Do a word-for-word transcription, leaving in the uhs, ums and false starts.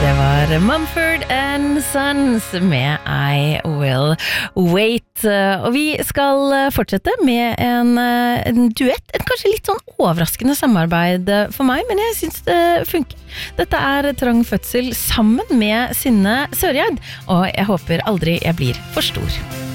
Det var Mumford and Sons med I Will Wait. Og vi skal fortsette med en, en duett, et kanskje litt sånn overraskende samarbeid for meg, men jeg synes det funker. Dette er Trang Fødsel sammen med Synne Sørgjerd, og jeg håper aldri jeg blir for stor.